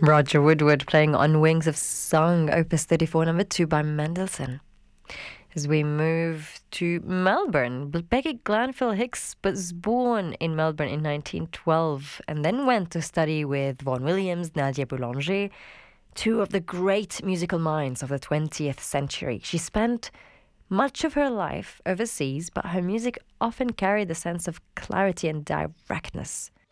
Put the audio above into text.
Roger Woodward playing On Wings of Song, Opus 34, number 2 by Mendelssohn. As we move to Melbourne, Becky Glanville Hicks was born in Melbourne in 1912 and then went to study with Vaughan Williams, Nadia Boulanger, two of the great musical minds of the 20th century. She spent much of her life overseas, but her music often carried a sense of clarity and directness.